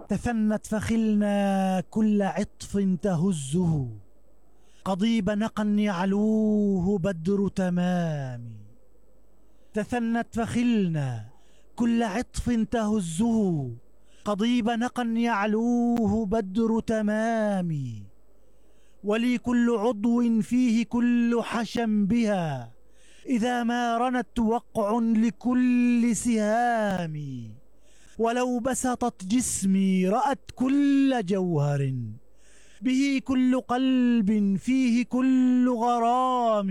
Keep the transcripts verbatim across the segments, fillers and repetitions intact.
تثنت فخلنا كل عطف تهزه، قضيب نقا يعلوه بدر تمام. تثنت فخلنا كل عطف تهزه، قضيب نقا يعلوه بدر تمام. ولي كل عضو فيه كل حشم بها، إذا ما رنت وقع لكل سهام. ولو بسطت جسمي رأت كل جوهر، به كل قلب فيه كل غرام.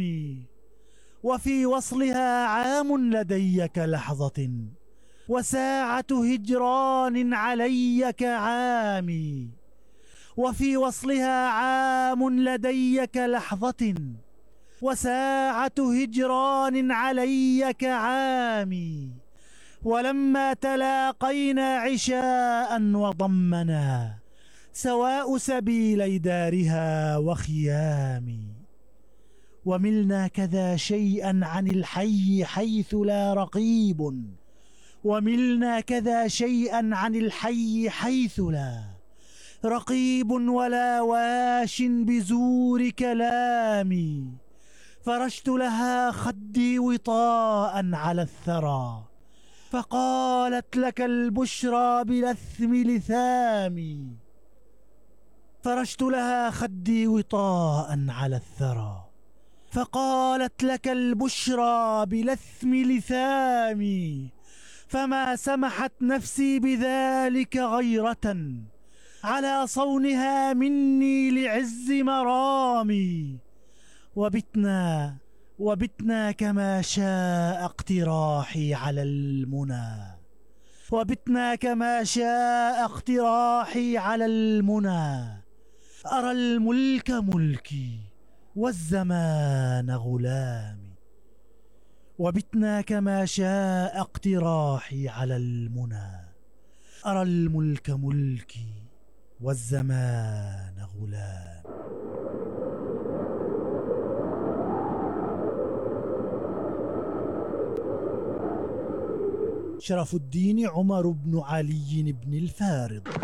وفي وصلها عام لدي كلحظة، وساعة هجران علي كعامي. وفي وصلها عام لدي كلحظة، وساعة هجران علي كعامي. ولما تلاقينا عشاء وضمنا، سواء سبيلي دارها وخيامي. وملنا كذا شيئا عن الحي حيث لا رقيب، وملنا كذا شيئا عن الحي حيث لا رقيب ولا واش بزور كلامي. فرشت لها خدي وطاء على الثرى، فقالت لك البشرى بلثم لثامي. فرشت لها خدي وطاء على الثرى، فقالت لك البشرى بلثم لثامي. فما سمحت نفسي بذلك غيرة على صونها مني لعز مرامي. وبتنا وبتنا كما شاء اقتراحي على المنى، وبتنا كما شاء اقتراحي على المنى. أرى الملك ملكي والزمان غلامي. وبتنا كما شاء اقتراحي على المنى، أرى الملك ملكي والزمان غلامي. شرف الدين عمر بن علي بن الفارض.